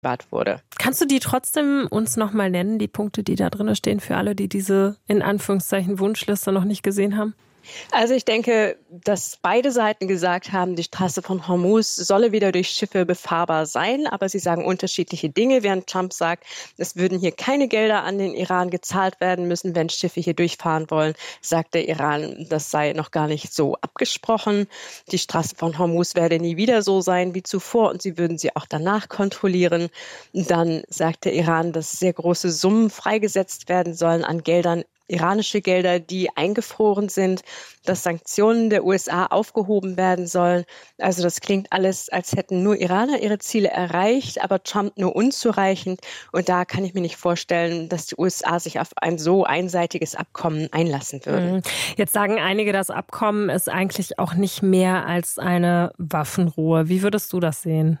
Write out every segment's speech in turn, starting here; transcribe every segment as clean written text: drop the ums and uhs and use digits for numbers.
vereinbart wurde. Kannst du die trotzdem uns nochmal nennen, die Punkte, die da drin stehen, für alle, die diese in Anführungszeichen Wunschliste noch nicht gesehen haben? Also ich denke, dass beide Seiten gesagt haben, die Straße von Hormuz solle wieder durch Schiffe befahrbar sein, aber sie sagen unterschiedliche Dinge, während Trump sagt, es würden hier keine Gelder an den Iran gezahlt werden müssen, wenn Schiffe hier durchfahren wollen, sagt der Iran, das sei noch gar nicht so abgesprochen. Die Straße von Hormuz werde nie wieder so sein wie zuvor und sie würden sie auch danach kontrollieren. Dann sagt der Iran, dass sehr große Summen freigesetzt werden sollen an Geldern, iranische Gelder, die eingefroren sind, dass Sanktionen der USA aufgehoben werden sollen. Also das klingt alles, als hätten nur Iraner ihre Ziele erreicht, aber Trump nur unzureichend. Und da kann ich mir nicht vorstellen, dass die USA sich auf ein so einseitiges Abkommen einlassen würden. Jetzt sagen einige, das Abkommen ist eigentlich auch nicht mehr als eine Waffenruhe. Wie würdest du das sehen?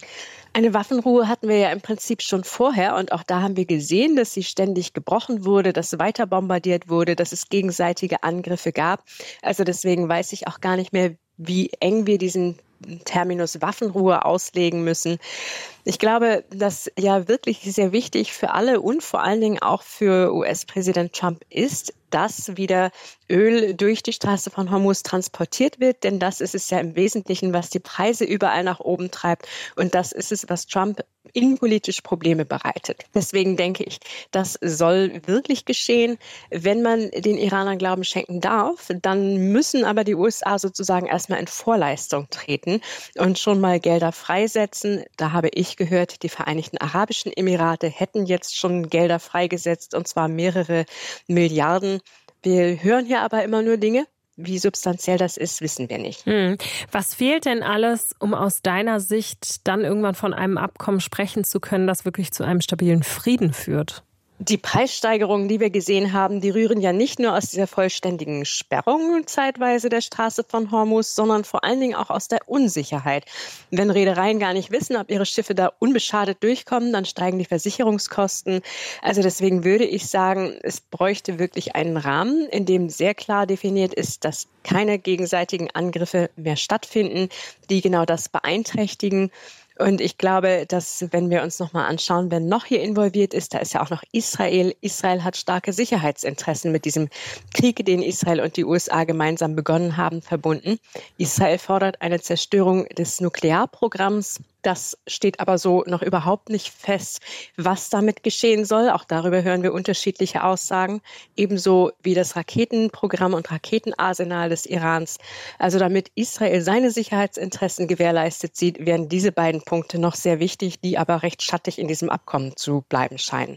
Eine Waffenruhe hatten wir ja im Prinzip schon vorher und auch da haben wir gesehen, dass sie ständig gebrochen wurde, dass weiter bombardiert wurde, dass es gegenseitige Angriffe gab. Also deswegen weiß ich auch gar nicht mehr, wie eng wir diesen Terminus Waffenruhe auslegen müssen. Ich glaube, dass ja wirklich sehr wichtig für alle und vor allen Dingen auch für US-Präsident Trump ist, dass wieder Öl durch die Straße von Hormuz transportiert wird, denn das ist es ja im Wesentlichen, was die Preise überall nach oben treibt und das ist es, was Trump innenpolitisch Probleme bereitet. Deswegen denke ich, das soll wirklich geschehen. Wenn man den Iranern Glauben schenken darf, dann müssen aber die USA sozusagen erstmal in Vorleistung treten und schon mal Gelder freisetzen. Da habe ich gehört, die Vereinigten Arabischen Emirate hätten jetzt schon Gelder freigesetzt und zwar mehrere Milliarden. Wir hören hier aber immer nur Dinge. Wie substanziell das ist, wissen wir nicht. Was fehlt denn alles, um aus deiner Sicht dann irgendwann von einem Abkommen sprechen zu können, das wirklich zu einem stabilen Frieden führt? Die Preissteigerungen, die wir gesehen haben, die rühren ja nicht nur aus dieser vollständigen Sperrung zeitweise der Straße von Hormuz, sondern vor allen Dingen auch aus der Unsicherheit. Wenn Reedereien gar nicht wissen, ob ihre Schiffe da unbeschadet durchkommen, dann steigen die Versicherungskosten. Also deswegen würde ich sagen, es bräuchte wirklich einen Rahmen, in dem sehr klar definiert ist, dass keine gegenseitigen Angriffe mehr stattfinden, die genau das beeinträchtigen. Und ich glaube, dass wenn wir uns nochmal anschauen, wer noch hier involviert ist, da ist ja auch noch Israel. Israel hat starke Sicherheitsinteressen mit diesem Krieg, den Israel und die USA gemeinsam begonnen haben, verbunden. Israel fordert eine Zerstörung des Nuklearprogramms. Das steht aber so noch überhaupt nicht fest, was damit geschehen soll. Auch darüber hören wir unterschiedliche Aussagen. Ebenso wie das Raketenprogramm und Raketenarsenal des Irans. Also damit Israel seine Sicherheitsinteressen gewährleistet sieht, werden diese beiden Punkte noch sehr wichtig, die aber recht schattig in diesem Abkommen zu bleiben scheinen.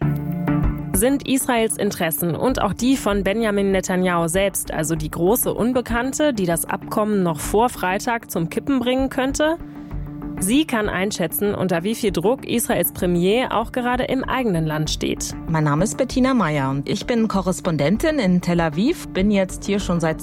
Sind Israels Interessen und auch die von Benjamin Netanyahu selbst, also die große Unbekannte, die das Abkommen noch vor Freitag zum Kippen bringen könnte? Sie kann einschätzen, unter wie viel Druck Israels Premier auch gerade im eigenen Land steht. Mein Name ist Bettina Meyer und ich bin Korrespondentin in Tel Aviv, bin jetzt hier schon seit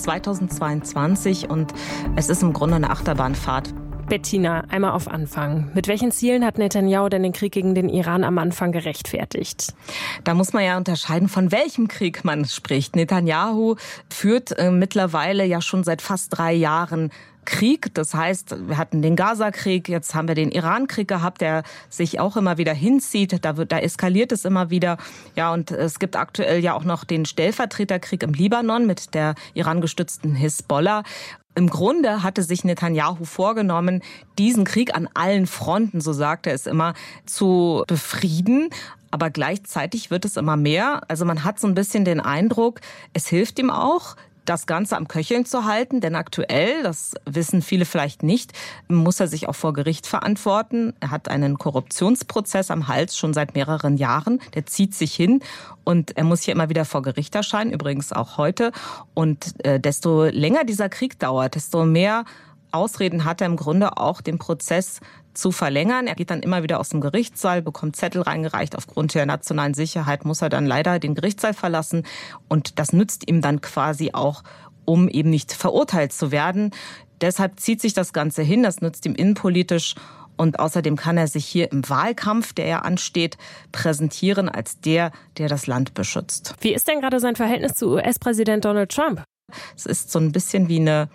2022 und es ist im Grunde eine Achterbahnfahrt. Bettina, einmal auf Anfang. Mit welchen Zielen hat Netanyahu denn den Krieg gegen den Iran am Anfang gerechtfertigt? Da muss man ja unterscheiden, von welchem Krieg man spricht. Netanyahu führt mittlerweile ja schon seit fast 3 Jahren Krieg. Das heißt, wir hatten den Gaza-Krieg, jetzt haben wir den Iran-Krieg gehabt, der sich auch immer wieder hinzieht. Da eskaliert es immer wieder. Ja, und es gibt aktuell ja auch noch den Stellvertreterkrieg im Libanon mit der Iran-gestützten Hisbollah. Im Grunde hatte sich Netanyahu vorgenommen, diesen Krieg an allen Fronten, so sagt er es immer, zu befrieden. Aber gleichzeitig wird es immer mehr. Also man hat so ein bisschen den Eindruck, es hilft ihm auch, das Ganze am Köcheln zu halten. Denn aktuell, das wissen viele vielleicht nicht, muss er sich auch vor Gericht verantworten. Er hat einen Korruptionsprozess am Hals schon seit mehreren Jahren. Der zieht sich hin und er muss hier immer wieder vor Gericht erscheinen, übrigens auch heute. Und desto länger dieser Krieg dauert, desto mehr Ausreden hat er im Grunde auch, den Prozess zu verlängern. Er geht dann immer wieder aus dem Gerichtssaal, bekommt Zettel reingereicht. Aufgrund der nationalen Sicherheit muss er dann leider den Gerichtssaal verlassen. Und das nützt ihm dann quasi auch, um eben nicht verurteilt zu werden. Deshalb zieht sich das Ganze hin. Das nützt ihm innenpolitisch. Und außerdem kann er sich hier im Wahlkampf, der ja ansteht, präsentieren als der das Land beschützt. Wie ist denn gerade sein Verhältnis zu US-Präsident Donald Trump? Es ist so ein bisschen wie eine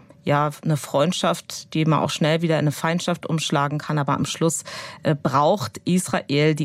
Freundschaft, die man auch schnell wieder in eine Feindschaft umschlagen kann. Aber am Schluss braucht Israel die